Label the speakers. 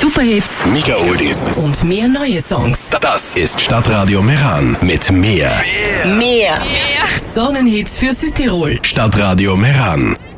Speaker 1: Superhits,
Speaker 2: Mega-Oldies
Speaker 1: und mehr neue Songs.
Speaker 2: Das ist Stadtradio Meran mit mehr.
Speaker 1: Mehr. Sonnenhits für Südtirol.
Speaker 2: Stadtradio Meran.